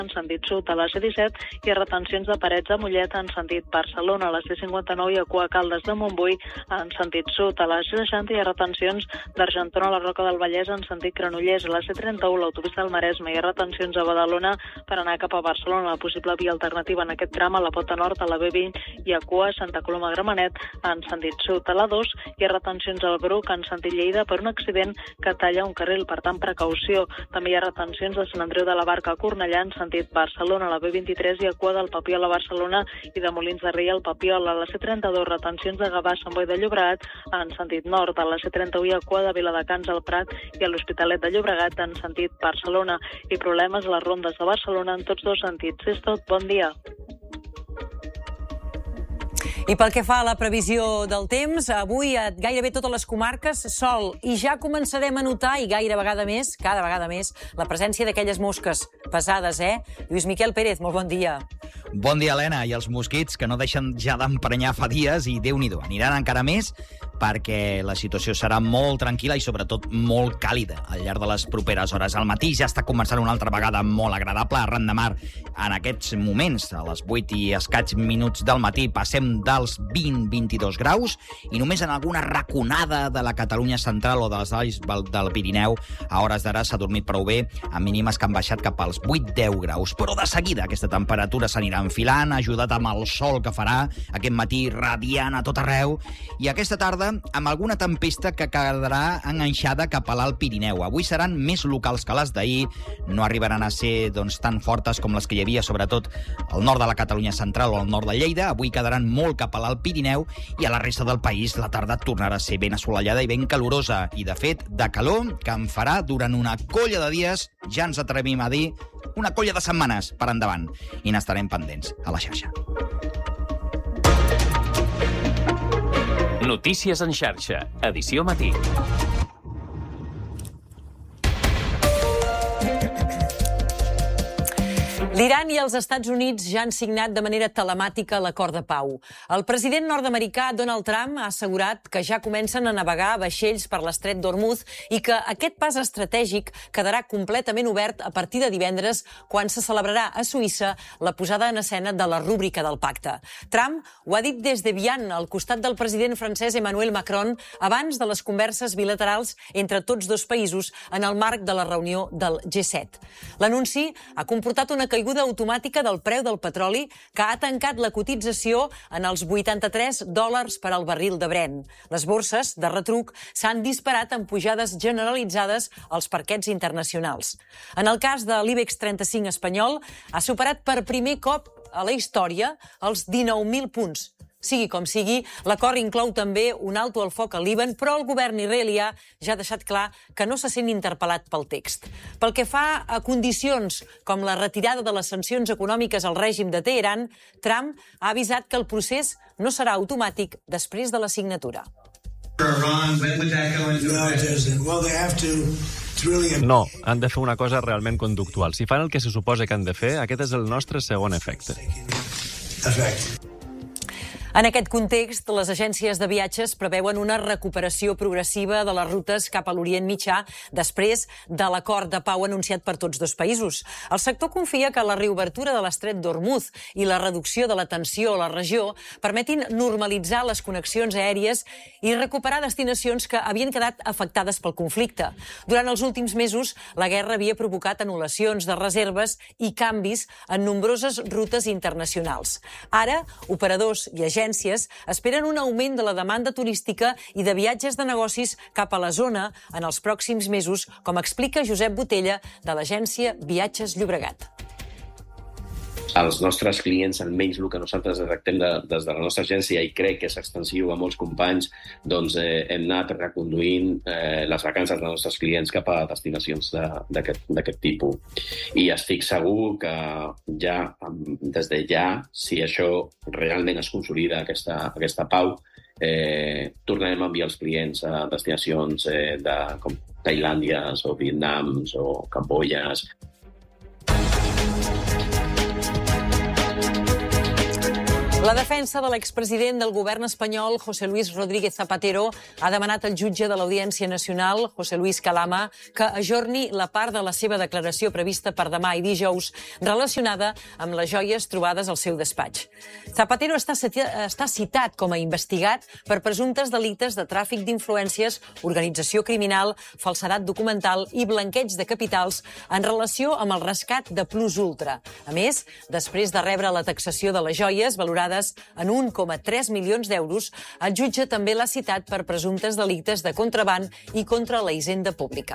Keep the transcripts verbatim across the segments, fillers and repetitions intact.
en sentit sud a la C disset i retencions de Parets de Mollet en sentit Barcelona, a la C cinquanta-nou i a Cua Caldes de Montbui en sentit sud, a la C seixanta hi ha retencions d'Argentona a la Roca del Vallès en sentit Granollers, a la C trenta-u l'autopista del Maresme hi ha retencions a Badalona per anar cap a Barcelona, la possible via alternativa en aquest tram a la Pota Nord, a la B vint i a Cua, Santa Coloma Gramenet en sentit sud, a la dos hi ha retencions al Bruc en sentit Lleida per un accident que talla un carril, per tant precaució. També hi ha retencions de Sant Andreu de la Barca a Cornellà en sentit Barcelona, a la B vint-i-tres i a Cua del Papiol a Barcelona i de Molins de Rei al Papiol, a la C trenta-dos retencions de Gavà a Sant Boi de Llobregat en sentit nord, a la C trenta-u i a Cua de Viladecans al Prat i a l'Hospitalet de Llobregat en sentit Barcelona i problemes a les rondes de Barcelona en tots dos sentits. És tot, bon dia. I pel que fa a la previsió del temps, avui a gairebé totes les comarques sol i ja començarem a notar, i gaire vegada més, cada vegada més, la presència d'aquelles mosques pesades, eh? Lluís Miquel Pérez, molt bon dia. Bon dia, Helena. I els mosquits que no deixen ja d'emprenyar fa dies i Déu-n'hi-do, aniran encara més perquè la situació serà molt tranquil·la i sobretot molt càlida al llarg de les properes hores. Al matí ja està començant una altra vegada molt agradable. Arran de mar, en aquests moments, a les vuit i escaig minuts del matí, passem dels vint a vint-i-dos graus i només en alguna raconada de la Catalunya central o dels valls del Pirineu a hores d'ara s'ha dormit prou bé, amb mínimes que han baixat cap als vuit a deu graus. Però de seguida aquesta temperatura s'anirà enfilant, ajudat amb el sol que farà aquest matí radiant a tot arreu, i aquesta tarda amb alguna tempesta que quedarà enganxada cap a l'Alt Pirineu. Avui seran més locals que les d'ahir, no arribaran a ser doncs, tan fortes com les que hi havia, sobretot al nord de la Catalunya central o al nord de Lleida. Avui quedaran molt cap a l'Alt Pirineu i a la resta del país la tarda tornarà a ser ben assolellada i ben calorosa. I, de fet, de calor que en farà durant una colla de dies, ja ens atrevim a dir, una colla de setmanes per endavant. I n'estarem pendents a la xarxa. Notícies en xarxa, edició matí. L'Iran i els Estats Units ja han signat de manera telemàtica l'acord de pau. El president nord-americà Donald Trump ha assegurat que ja comencen a navegar vaixells per l'estret d'Hormuz i que aquest pas estratègic quedarà completament obert a partir de divendres, quan se celebrarà a Suïssa la posada en escena de la rúbrica del pacte. Trump ho ha dit des de Viana, al costat del president francès Emmanuel Macron, abans de les converses bilaterals entre tots dos països en el marc de la reunió del G set. L'anunci ha comportat una caiguda automàtica del preu del petroli, que ha tancat la cotització en els vuitanta-tres dòlars per al barril de Brent. Les borses de retruc s'han disparat amb pujades generalitzades als parquets internacionals. En el cas de l'IBEX trenta-cinc espanyol, ha superat per primer cop a la història els dinou mil punts. Sigui com sigui, l'acord inclou també un alto al foc al Líban, però el govern israelià ja ha deixat clar que no se sent interpel·lat pel text. Pel que fa a condicions com la retirada de les sancions econòmiques al règim de Teheran, Trump ha avisat que el procés no serà automàtic després de la signatura. No, han de fer una cosa realment conductual. Si fan el que se suposa que han de fer, aquest és el nostre segon efecte. En aquest context, les agències de viatges preveuen una recuperació progressiva de les rutes cap a l'Orient Mitjà després de l'acord de pau anunciat per tots dos països. El sector confia que la reobertura de l'estret d'Hormuz i la reducció de la tensió a la regió permetin normalitzar les connexions aèries i recuperar destinacions que havien quedat afectades pel conflicte. Durant els últims mesos, la guerra havia provocat anul·lacions de reserves i canvis en nombroses rutes internacionals. Ara, operadors i agències esperen un augment de la demanda turística i de viatges de negocis cap a la zona en els pròxims mesos, com explica Josep Botella, de l'agència Viatges Llobregat. Els nostres clients, almenys el que nosaltres detectem de, des de la nostra agència, i crec que és extensiu a molts companys, doncs eh, hem anat reconduint eh, les vacances dels nostres clients cap a destinacions d'aquest tipus. I estic segur que ja, des de ja, si això realment es consolida, aquesta, aquesta pau, eh, tornarem a enviar els clients a destinacions eh, de, com Tailàndies o Vietnams o Cambodges. La defensa de l'expresident del govern espanyol, José Luis Rodríguez Zapatero, ha demanat al jutge de l'Audiència Nacional, José Luis Calama, que ajorni la part de la seva declaració prevista per demà i dijous relacionada amb les joies trobades al seu despatx. Zapatero està, està citat com a investigat per presumptes delictes de tràfic d'influències, organització criminal, falsedat documental i blanqueig de capitals en relació amb el rescat de Plus Ultra. A més, després de rebre la taxació de les joies valorades en un coma tres milions d'euros, el jutge també l'ha citat per presumptes delictes de contraban i contra la hisenda pública.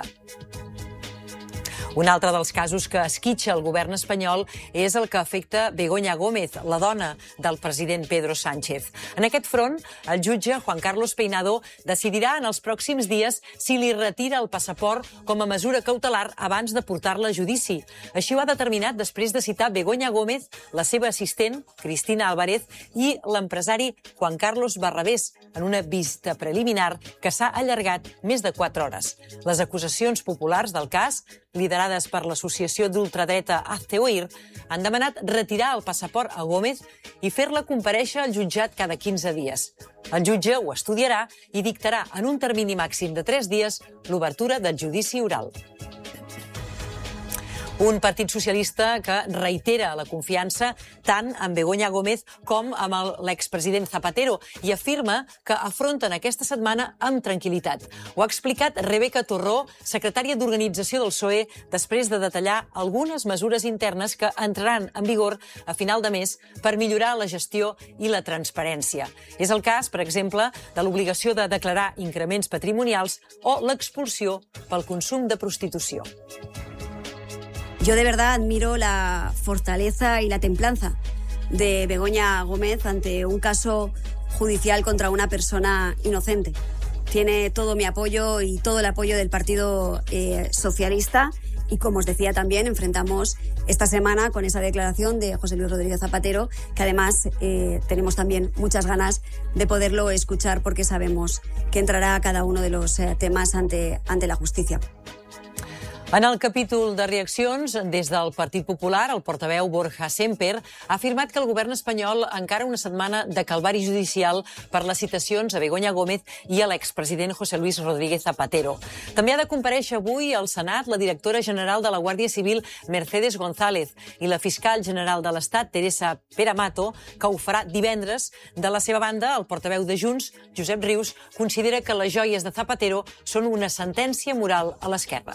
Un altre dels casos que esquitxa el govern espanyol és el que afecta Begoña Gómez, la dona del president Pedro Sánchez. En aquest front, el jutge Juan Carlos Peinado decidirà en els pròxims dies si li retira el passaport com a mesura cautelar abans de portar-la a judici. Així ho ha determinat després de citar Begoña Gómez, la seva assistent, Cristina Álvarez, i l'empresari Juan Carlos Barrabés, en una vista preliminar que s'ha allargat més de quatre hores. Les acusacions populars del cas, liderades per l'associació d'ultradreta Hazte Oír, han demanat retirar el passaport a Gómez i fer-la comparèixer al jutjat cada quinze dies. El jutge ho estudiarà i dictarà en un termini màxim de tres dies l'obertura del judici oral. Un partit socialista que reitera la confiança tant en Begoña Gómez com amb l'expresident Zapatero i afirma que afronten aquesta setmana amb tranquil·litat. Ho ha explicat Rebeca Torró, secretària d'Organització del P S O E, després de detallar algunes mesures internes que entraran en vigor a final de mes per millorar la gestió i la transparència. És el cas, per exemple, de l'obligació de declarar increments patrimonials o l'expulsió pel consum de prostitució. Yo de verdad admiro la fortaleza y la templanza de Begoña Gómez ante un caso judicial contra una persona inocente. Tiene todo mi apoyo y todo el apoyo del Partido eh, Socialista y, como os decía, también enfrentamos esta semana con esa declaración de José Luis Rodríguez Zapatero, que además eh, tenemos también muchas ganas de poderlo escuchar porque sabemos que entrará a cada uno de los eh, temas ante, ante la justicia. En el capítol de reaccions, des del Partit Popular, el portaveu Borja Semper ha afirmat que el govern espanyol encara una setmana de calvari judicial per les citacions a Begoña Gómez i a l'expresident José Luis Rodríguez Zapatero. També ha de comparèixer avui al Senat la directora general de la Guàrdia Civil, Mercedes González, i la fiscal general de l'Estat, Teresa Peramato, que ho farà divendres. De la seva banda, el portaveu de Junts, Josep Rius, considera que les joies de Zapatero són una sentència moral a l'esquerra.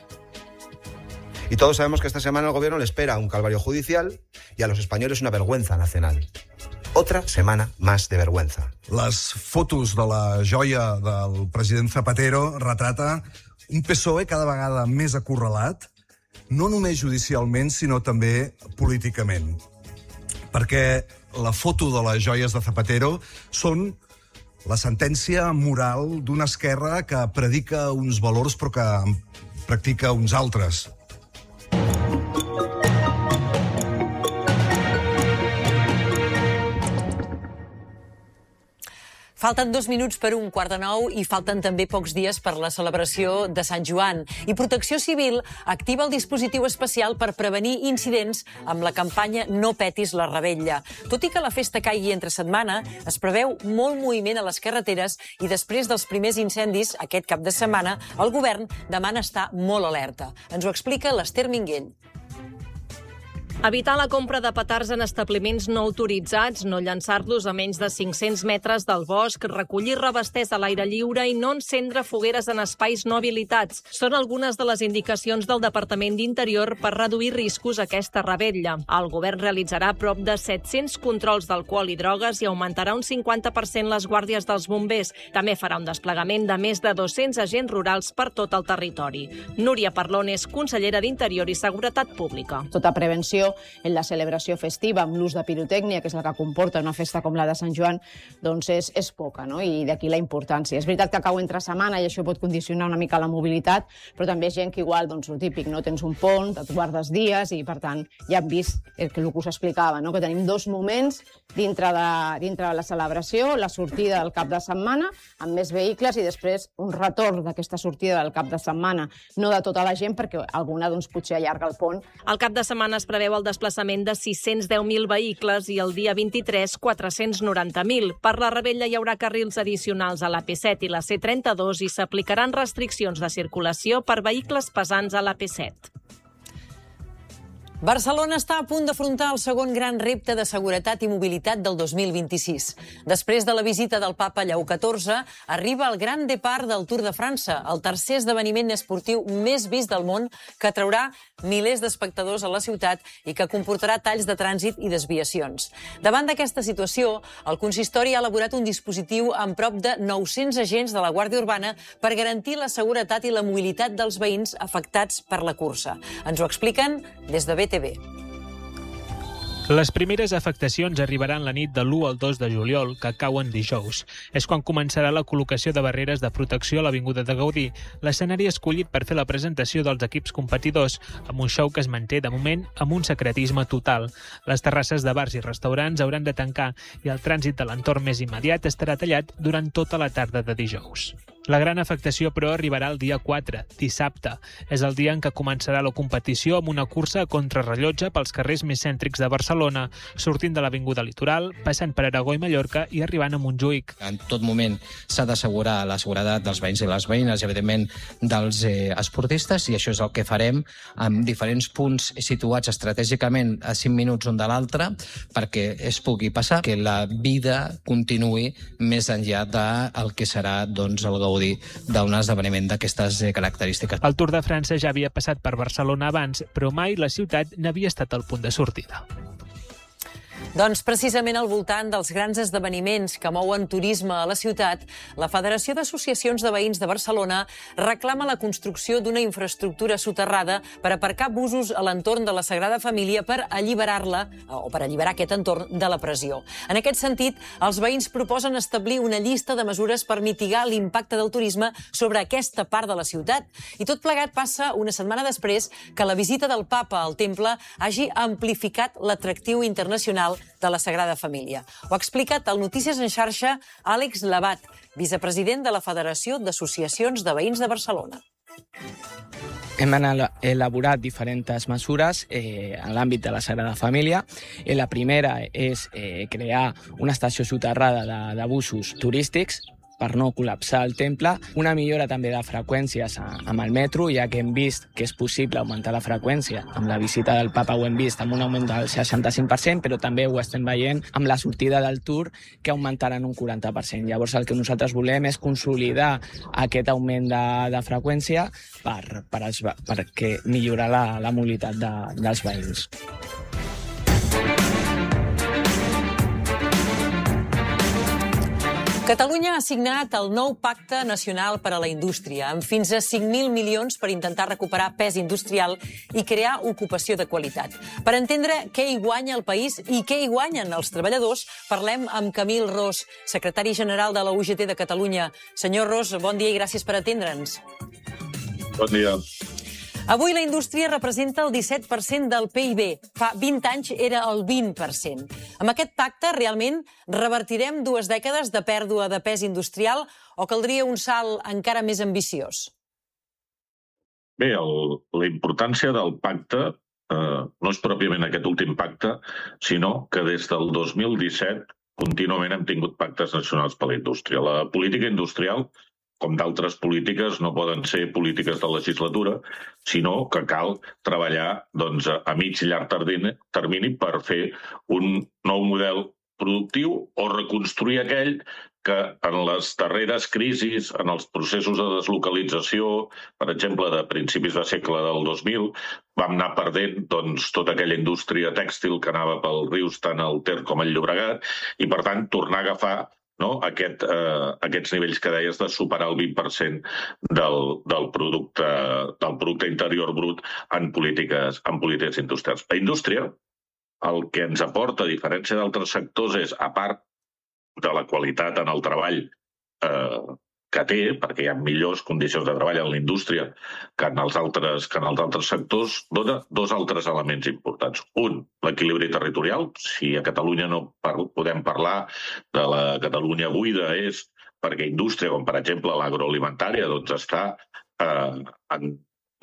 Y todos sabemos que esta semana al gobierno le espera un calvario judicial y a los españoles una vergüenza nacional. Otra semana más de vergüenza. Les fotos de la joia del president Zapatero retrata un P S O E cada vegada més acorralat, no només judicialment, sinó també políticament. Perquè la foto de les joies de Zapatero són la sentència moral d'una esquerra que predica uns valors però que practica uns altres. Falten dos minuts per un quart de nou i falten també pocs dies per la celebració de Sant Joan. I Protecció Civil activa el dispositiu especial per prevenir incidents amb la campanya No petis la revetlla. Tot i que la festa caigui entre setmana, es preveu molt moviment a les carreteres i després dels primers incendis, aquest cap de setmana, el govern demana estar molt alerta. Ens ho explica l'Ester Minguell. Evitar la compra de petards en establiments no autoritzats, no llançar-los a menys de cinc-cents metres del bosc, recollir revesters a l'aire lliure i no encendre fogueres en espais no habilitats. Són algunes de les indicacions del Departament d'Interior per reduir riscos a aquesta revetlla. El govern realitzarà prop de set-cents controls d'alcohol i drogues i augmentarà un cinquanta per cent les guàrdies dels bombers. També farà un desplegament de més de dos-cents agents rurals per tot el territori. Núria Parlon és consellera d'Interior i Seguretat Pública. Tota prevenció en la celebració festiva, amb l'ús de pirotècnia, que és el que comporta una festa com la de Sant Joan, doncs és, és poca, no? I d'aquí la importància. És veritat que cau entre setmana i això pot condicionar una mica la mobilitat, però també és gent que igual, doncs, el típic, no? Tens un pont, et guardes dies i, per tant, ja hem vist el que, el que us explicava, no? Que tenim dos moments dintre de, dintre de la celebració, la sortida del cap de setmana, amb més vehicles, i després un retorn d'aquesta sortida del cap de setmana. No de tota la gent, perquè alguna, doncs, potser allarga el pont. El cap de setmana es preveu preveu el desplaçament de sis-cents deu mil vehicles i el dia vint-i-tres quatre-cents noranta mil. Per la Rebella hi haurà carrils addicionals a l'A P set i la C trenta-dos i s'aplicaran restriccions de circulació per vehicles pesants a l'A P set. Barcelona està a punt d'afrontar el segon gran repte de seguretat i mobilitat del dos mil vint-i-sis. Després de la visita del papa Lleó catorze, arriba el Gran Départ del Tour de França, el tercer esdeveniment esportiu més vist del món que atraurà milers d'espectadors a la ciutat i que comportarà talls de trànsit i desviacions. Davant d'aquesta situació, el consistori ha elaborat un dispositiu amb prop de nou-cents agents de la Guàrdia Urbana per garantir la seguretat i la mobilitat dels veïns afectats per la cursa. Ens ho expliquen des de B T V. Les primeres afectacions arribaran la nit de l'u al dos de juliol, que cauen dijous. És quan començarà la col·locació de barreres de protecció a l'Avinguda de Gaudí, l'escenari escollit per fer la presentació dels equips competidors, amb un show que es manté, de moment, amb un secretisme total. Les terrasses de bars i restaurants hauran de tancar i el trànsit de l'entorn més immediat estarà tallat durant tota la tarda de dijous. La gran afectació, però, arribarà el dia quatre, dissabte. És el dia en què començarà la competició amb una cursa a contrarrellotge pels carrers més cèntrics de Barcelona, sortint de l'Avinguda Litoral, passant per Aragó i Mallorca i arribant a Montjuïc. En tot moment s'ha d'assegurar la seguretat dels veïns i les veïnes i, evidentment, dels eh, esportistes, i això és el que farem amb diferents punts situats estratègicament a cinc minuts un de l'altre perquè es pugui passar, que la vida continuï més enllà del que serà doncs, el gaudir d'un esdeveniment d'aquestes característiques. El Tour de França ja havia passat per Barcelona abans, però mai la ciutat n'havia estat al punt de sortida. Doncs precisament al voltant dels grans esdeveniments que mouen turisme a la ciutat, la Federació d'Associacions de Veïns de Barcelona reclama la construcció d'una infraestructura soterrada per aparcar busos a l'entorn de la Sagrada Família per alliberar-la, o per alliberar aquest entorn de la pressió. En aquest sentit, els veïns proposen establir una llista de mesures per mitigar l'impacte del turisme sobre aquesta part de la ciutat. I tot plegat passa una setmana després que la visita del papa al temple hagi amplificat l'atractiu internacional de la Sagrada Família. Ho ha explicat al Notícies en Xarxa Àlex Labat, vicepresident de la Federació d'Associacions de Veïns de Barcelona. Hem elaborat diferents mesures eh, en l'àmbit de la Sagrada Família. Eh, la primera és eh, crear una estació soterrada de, de busos turístics per no col·lapsar el temple, una millora també de freqüències amb el metro, ja que hem vist que és possible augmentar la freqüència. Amb la visita del papa ho hem vist amb un augment del seixanta-cinc per cent, però també ho estem veient amb la sortida del Tour, que augmentaran un quaranta per cent. Llavors el que nosaltres volem és consolidar aquest augment de, de freqüència per, per els, perquè millorar la, la mobilitat de, dels veïns. Catalunya ha signat el nou Pacte Nacional per a la Indústria, amb fins a cinc mil milions per intentar recuperar pes industrial i crear ocupació de qualitat. Per entendre què hi guanya el país i què hi guanyen els treballadors, parlem amb Camil Ros, secretari general de la U G T de Catalunya. Senyor Ros, bon dia i gràcies per atendre'ns. Bon dia. Avui la indústria representa el disset per cent del P I B. Fa vint anys era el vint per cent. Amb aquest pacte, realment, revertirem dues dècades de pèrdua de pes industrial o caldria un salt encara més ambiciós? Bé, el, la importància del pacte eh, no és pròpiament aquest últim pacte, sinó que des del dos mil disset contínuament hem tingut pactes nacionals per a la indústria. La política industrial, com d'altres polítiques, no poden ser polítiques de legislatura, sinó que cal treballar doncs, a mig i llarg termini per fer un nou model productiu o reconstruir aquell que en les darreres crisis, en els processos de deslocalització, per exemple, de principis de segle del dos mil, vam anar perdent doncs, tota aquella indústria tèxtil que anava pels rius tant al Ter com al Llobregat i, per tant, tornar a agafar no? Aquest, eh, aquests nivells que deies de superar el vint per cent del, del, producte, del producte interior brut en polítiques, en polítiques industrials. La indústria, el que ens aporta, a diferència d'altres sectors, és, a part de la qualitat en el treball eh, que té, perquè hi ha millors condicions de treball en la indústria que en els altres, que en els altres sectors, dona dos altres elements importants. Un, l'equilibri territorial. Si a Catalunya no par- podem parlar de la Catalunya buida és perquè indústria, com per exemple l'agroalimentària, doncs està eh, en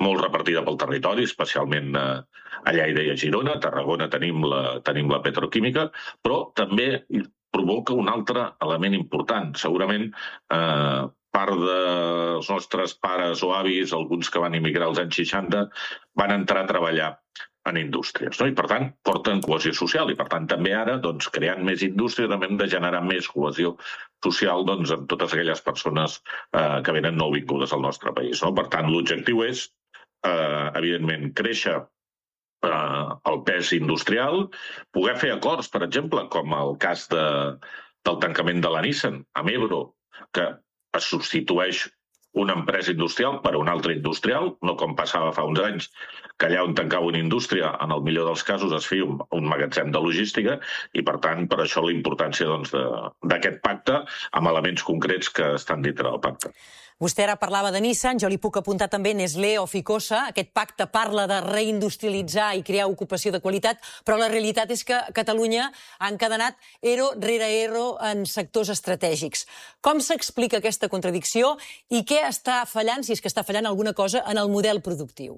molt repartida pel territori, especialment a Lleida i a Girona. A Tarragona tenim la, tenim la petroquímica, però també provoca un altre element important. Segurament eh, part dels nostres pares o avis, alguns que van immigrar als anys seixanta, van entrar a treballar en indústries, no? I per tant porten cohesió social i per tant també ara, doncs, creant més indústria també hem de generar més cohesió social, doncs, en totes aquelles persones eh, que venen nouvingudes al nostre país, no? Per tant, l'objectiu és, eh, evidentment, créixer eh, el pes industrial, poder fer acords, per exemple, com el cas de, del tancament de la Nissan amb Ebro, que es substitueix una empresa industrial per una altra industrial, no com passava fa uns anys, que allà on tancava una indústria, en el millor dels casos es feia un, un magatzem de logística, i per tant, per això la importància doncs, d'aquest pacte amb elements concrets que estan dintre del pacte. Vostè ara parlava de Nissan, jo li puc apuntar també Nestlé o Ficosa. Aquest pacte parla de reindustrialitzar i crear ocupació de qualitat, però la realitat és que a Catalunya ha encadenat ero rere ero en sectors estratègics. Com s'explica aquesta contradicció i què està fallant, si és que està fallant alguna cosa, en el model productiu?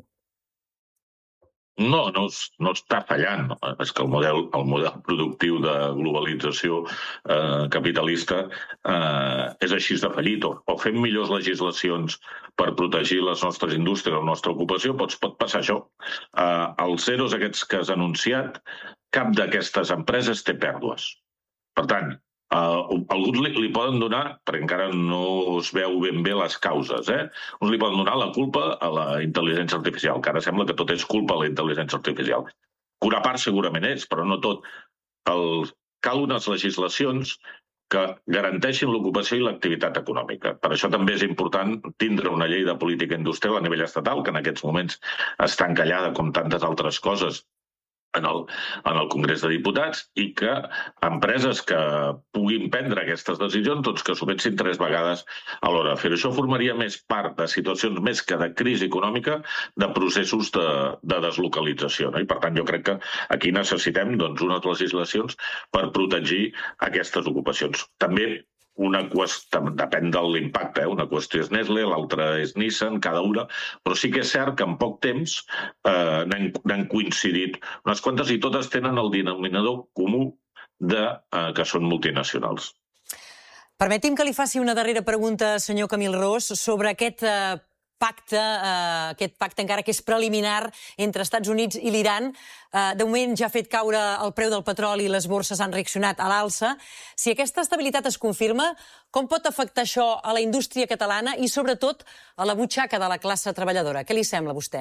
No, no, no està fallant. És que el model, el model productiu de globalització eh, capitalista eh, és així de fallit. O, o fem millors legislacions per protegir les nostres indústries, la nostra ocupació, pot, pot passar això. Eh, els zeros aquests que has anunciat, cap d'aquestes empreses té pèrdues. Per tant, Uh, alguns li, li poden donar, perquè encara no es veu ben bé les causes, eh? Uns li poden donar la culpa a la intel·ligència artificial, que ara sembla que tot és culpa a la intel·ligència artificial. Una part segurament és, però no tot. El, cal unes legislacions que garanteixin l'ocupació i l'activitat econòmica. Per això també és important tindre una llei de política industrial a nivell estatal, que en aquests moments està encallada com tantes altres coses en el, en el Congrés de Diputats, i que empreses que puguin prendre aquestes decisions doncs que s'ho pensin tres vegades a l'hora de fer-ho. Això formaria més part de situacions més que de crisi econòmica, de processos de, de deslocalització, no? I per tant jo crec que aquí necessitem doncs, unes legislacions per protegir aquestes ocupacions. També una qüestió, depèn de l'impacte, eh? Una qüestió és Nestlé, l'altra és Nissan, cada una, però sí que és cert que en poc temps eh, n'han coincidit unes quantes i totes tenen el denominador comú de eh, que són multinacionals. Permeti'm que li faci una darrera pregunta, senyor Camil Ros, sobre aquest eh, pacte, eh, aquest pacte encara que és preliminar entre Estats Units i l'Iran. Eh, de moment ja ha fet caure el preu del petroli i les borses han reaccionat a l'alça. Si aquesta estabilitat es confirma, com pot afectar això a la indústria catalana i sobretot a la butxaca de la classe treballadora? Què li sembla a vostè?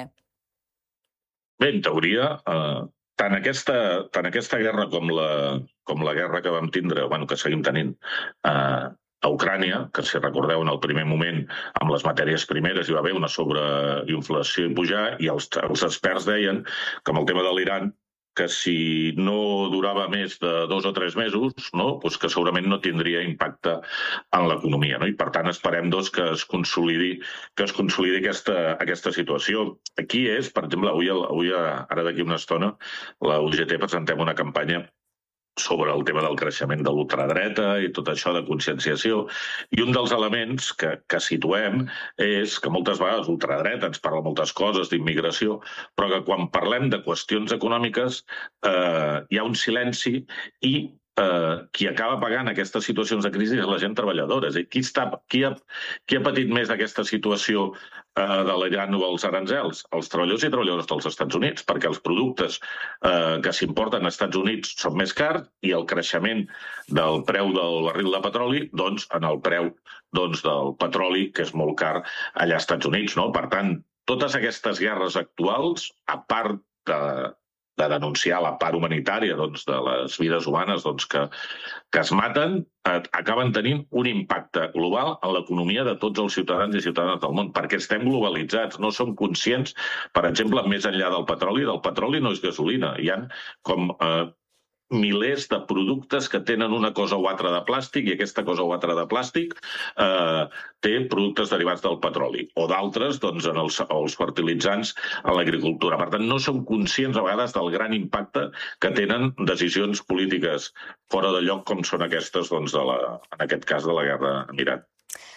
Bé, en teoria, eh, tant, aquesta, tant aquesta guerra com la, com la guerra que vam tindre, bueno, que seguim tenint, eh, a Ucrània, que si recordeu en el primer moment amb les matèries primeres hi va haver una sobreinflació i pujar, i els, els experts deien que amb el tema de l'Iran, que si no durava més de dos o tres mesos, no? Pues que segurament no tindria impacte en l'economia, no? I per tant esperem doncs, que es consolidi, que es consolidi aquesta, aquesta situació. Aquí és, per exemple, avui, avui ara d'aquí una estona, la U G T presentem una campanya sobre el tema del creixement de l'ultradreta i tot això de conscienciació. I un dels elements que, que situem és que moltes vegades l'ultradreta ens parla moltes coses d'immigració, però que quan parlem de qüestions econòmiques eh, hi ha un silenci i eh, qui acaba pagant aquestes situacions de crisi és la gent treballadora. És a dir, qui, està, qui, ha, qui ha patit més aquesta situació eh, de l'Iran o els aranzels? Els treballadors i treballadores dels Estats Units, perquè els productes eh, que s'importen als Estats Units són més cars i el creixement del preu del barril de petroli doncs, en el preu doncs, del petroli, que és molt car allà als Estats Units. No? Per tant, totes aquestes guerres actuals, a part de de denunciar la part humanitària doncs, de les vides humanes doncs, que, que es maten, eh, acaben tenint un impacte global en l'economia de tots els ciutadans i ciutadanes del món, perquè estem globalitzats, no som conscients, per exemple, més enllà del petroli, del petroli no és gasolina, hi ha com eh, milers de productes que tenen una cosa o altra de plàstic i aquesta cosa o altra de plàstic eh, té productes derivats del petroli o d'altres doncs, en els, els fertilitzants a l'agricultura. Per tant, no som conscients a vegades del gran impacte que tenen decisions polítiques fora de lloc com són aquestes, doncs, de la, en aquest cas, de la guerra amb Iran.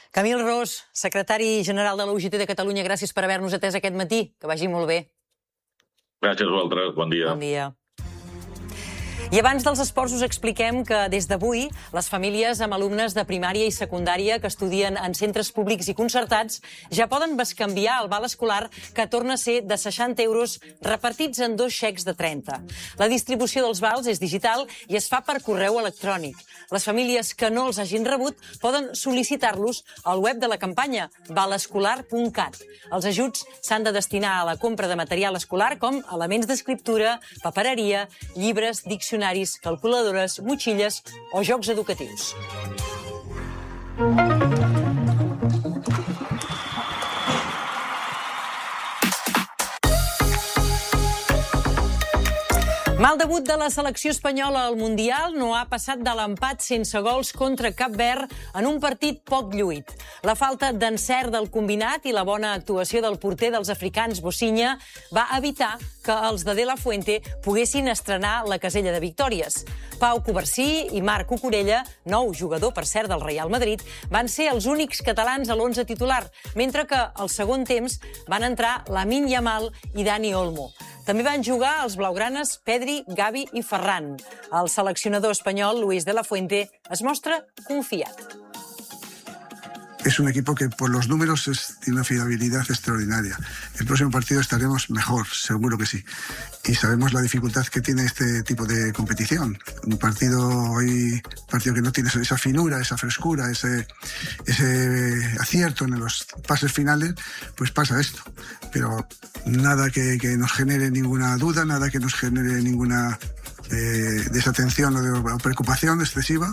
Camil Ros, secretari general de la U G T de Catalunya, gràcies per haver-nos atès aquest matí. Que vagi molt bé. Gràcies a vosaltres, bon dia. Bon dia. I abans dels esports us expliquem que des d'avui les famílies amb alumnes de primària i secundària que estudien en centres públics i concertats ja poden bescanviar el val escolar, que torna a ser de seixanta euros repartits en dos xecs de trenta. La distribució dels vals és digital i es fa per correu electrònic. Les famílies que no els hagin rebut poden sol·licitar-los al web de la campanya valescolar punt cat. Els ajuts s'han de destinar a la compra de material escolar com elements d'escriptura, papereria, llibres, diccionaris, calculadores, motxilles o jocs educatius. Mal debut de la selecció espanyola al Mundial, no ha passat de l'empat sense gols contra Cap Verd en un partit poc lluït. La falta d'encert del combinat i la bona actuació del porter dels africans, Bocinya, va evitar que els de De La Fuente poguessin estrenar la casella de victòries. Pau Covarsí i Marc Cucurella, nou jugador, per cert, del Real Madrid, van ser els únics catalans a l'onze titular, mentre que al segon temps van entrar Lamine Yamal i Dani Olmo. També van jugar els blaugranes Pedri, Gavi i Ferran. El seleccionador espanyol, Luis de la Fuente, es mostra confiat. Es un equipo que por los números es, tiene una fiabilidad extraordinaria. El próximo partido estaremos mejor, seguro que sí. Y sabemos la dificultad que tiene este tipo de competición. Un partido hoy, un partido que no tiene esa finura, esa frescura, ese, ese acierto en los pases finales, pues pasa esto. Pero nada que, que nos genere ninguna duda, nada que nos genere ninguna eh, desatención o, de, o preocupación excesiva.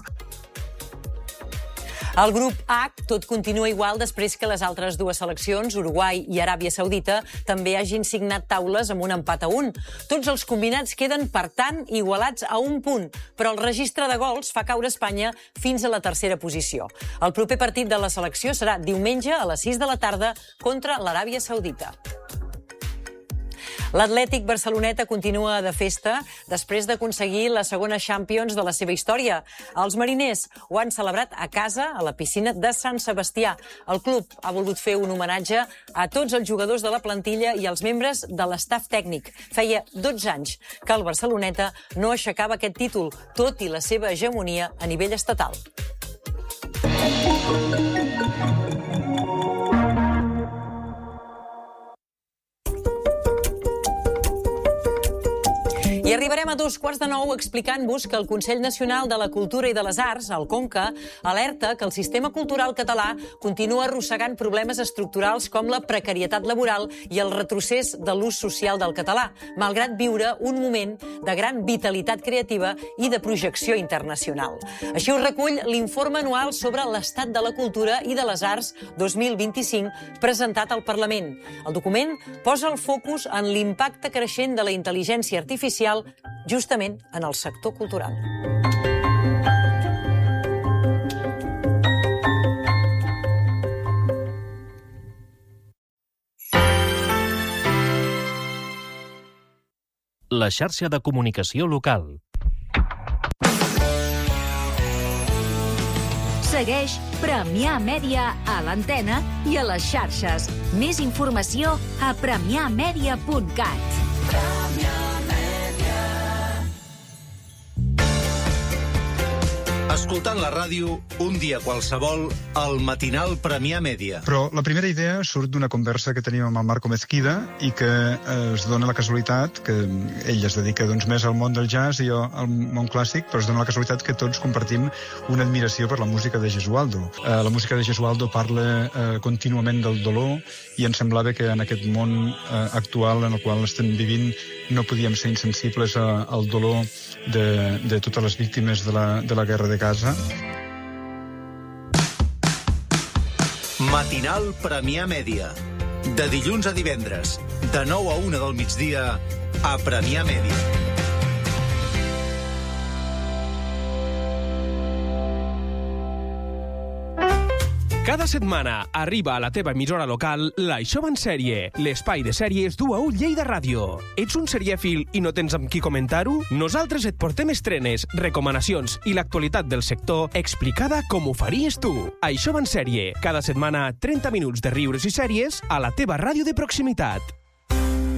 El grup H tot continua igual després que les altres dues seleccions, Uruguai i Aràbia Saudita, també hagin signat taules amb un empat a un. Tots els combinats queden, per tant, igualats a un punt, però el registre de gols fa caure Espanya fins a la tercera posició. El proper partit de la selecció serà diumenge a les sis de la tarda contra l'Aràbia Saudita. L'Atlètic Barceloneta continua de festa després d'aconseguir la segona Champions de la seva història. Els mariners ho han celebrat a casa, a la piscina de Sant Sebastià. El club ha volgut fer un homenatge a tots els jugadors de la plantilla i als membres de l'estaf tècnic. Feia dotze anys que el Barceloneta no aixecava aquest títol, tot i la seva hegemonia a nivell estatal. I arribarem a dos quarts de nou explicant-vos que el Consell Nacional de la Cultura i de les Arts, el CONCA, alerta que el sistema cultural català continua arrossegant problemes estructurals com la precarietat laboral i el retrocés de l'ús social del català, malgrat viure un moment de gran vitalitat creativa i de projecció internacional. Així ho recull l'informe anual sobre l'estat de la cultura i de les arts dos mil vint-i-cinc presentat al Parlament. El document posa el focus en l'impacte creixent de la intel·ligència artificial justament en el sector cultural. La xarxa de comunicació local. Segueix Premià Mèdia a l'antena i a les xarxes. Més informació a premià mèdia punt cat. Escoltant la ràdio, un dia qualsevol, el matinal Premià Mèdia. Però la primera idea surt d'una conversa que teníem amb el Marco Mezquida i que es dona la casualitat que ell es dedica doncs, més al món del jazz i jo al món clàssic, però es dona la casualitat que tots compartim una admiració per la música de Gesualdo. Eh, la música de Gesualdo parla eh, contínuament del dolor i ens semblava que en aquest món eh, actual en el qual estem vivint no podíem ser insensibles a, al dolor de, de totes les víctimes de la, de la guerra de Gaza. Matinal Premià Mèdia. De dilluns a divendres, de nou a una del migdia, a Premià Mèdia. Cada setmana arriba a la teva emissora local l'Això va en sèrie, l'espai de sèries d'U A U Lleida Ràdio. Ets un serièfil i no tens amb qui comentar-ho? Nosaltres et portem estrenes, recomanacions i l'actualitat del sector explicada com ho faries tu. Això va en sèrie, cada setmana trenta minuts de riures i sèries a la teva ràdio de proximitat.